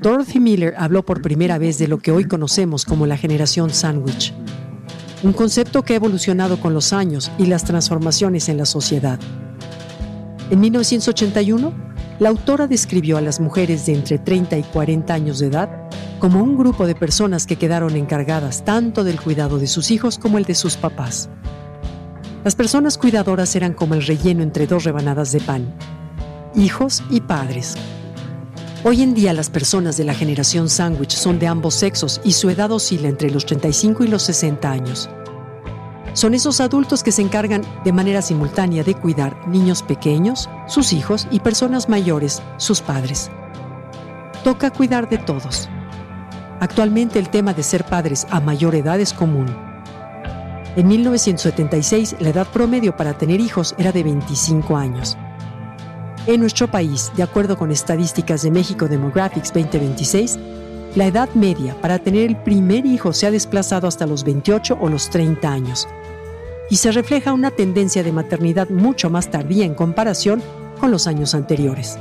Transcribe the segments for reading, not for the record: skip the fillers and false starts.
Dorothy Miller habló por primera vez de lo que hoy conocemos como la generación sándwich, un concepto que ha evolucionado con los años y las transformaciones en la sociedad. En 1981, la autora describió a las mujeres de entre 30 y 40 años de edad como un grupo de personas que quedaron encargadas tanto del cuidado de sus hijos como el de sus papás. Las personas cuidadoras eran como el relleno entre dos rebanadas de pan, hijos y padres. Hoy en día las personas de la generación sándwich son de ambos sexos y su edad oscila entre los 35 y los 60 años. Son esos adultos que se encargan de manera simultánea de cuidar niños pequeños, sus hijos y personas mayores, sus padres. Toca cuidar de todos. Actualmente el tema de ser padres a mayor edad es común. En 1976, la edad promedio para tener hijos era de 25 años. En nuestro país, de acuerdo con estadísticas de México Demographics 2026, la edad media para tener el primer hijo se ha desplazado hasta los 28 o los 30 años. Y se refleja una tendencia de maternidad mucho más tardía en comparación con los años anteriores.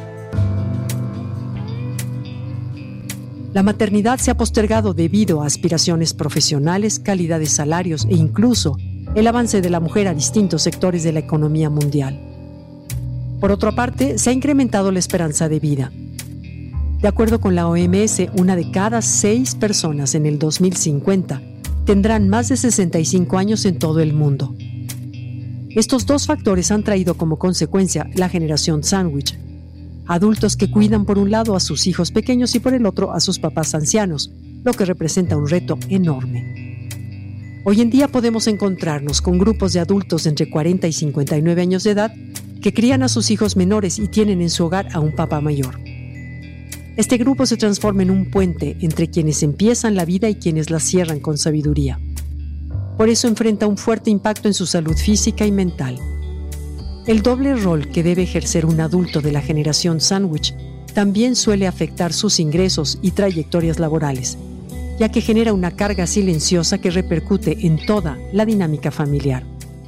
La maternidad se ha postergado debido a aspiraciones profesionales, calidad de salarios e incluso el avance de la mujer a distintos sectores de la economía mundial. Por otra parte, se ha incrementado la esperanza de vida. De acuerdo con la OMS, una de cada 6 personas en el 2050 tendrán más de 65 años en todo el mundo. Estos dos factores han traído como consecuencia la generación sándwich. Adultos que cuidan por un lado a sus hijos pequeños y por el otro a sus papás ancianos, lo que representa un reto enorme. Hoy en día podemos encontrarnos con grupos de adultos entre 40 y 59 años de edad que crían a sus hijos menores y tienen en su hogar a un papá mayor. Este grupo se transforma en un puente entre quienes empiezan la vida y quienes la cierran con sabiduría. Por eso enfrenta un fuerte impacto en su salud física y mental. El doble rol que debe ejercer un adulto de la generación sándwich también suele afectar sus ingresos y trayectorias laborales, ya que genera una carga silenciosa que repercute en toda la dinámica familiar.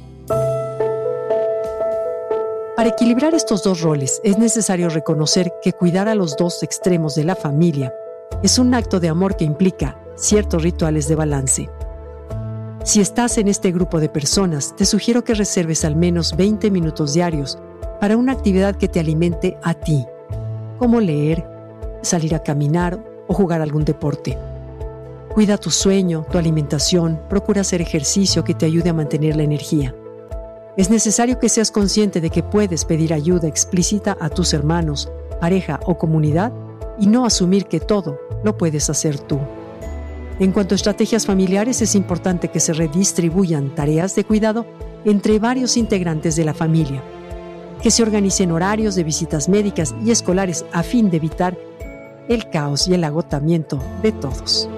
Para equilibrar estos dos roles es necesario reconocer que cuidar a los dos extremos de la familia es un acto de amor que implica ciertos rituales de balance. Si estás en este grupo de personas, te sugiero que reserves al menos 20 minutos diarios para una actividad que te alimente a ti, como leer, salir a caminar o jugar algún deporte. Cuida tu sueño, tu alimentación, procura hacer ejercicio que te ayude a mantener la energía. Es necesario que seas consciente de que puedes pedir ayuda explícita a tus hermanos, pareja o comunidad y no asumir que todo lo puedes hacer tú. En cuanto a estrategias familiares, es importante que se redistribuyan tareas de cuidado entre varios integrantes de la familia, que se organicen horarios de visitas médicas y escolares a fin de evitar el caos y el agotamiento de todos.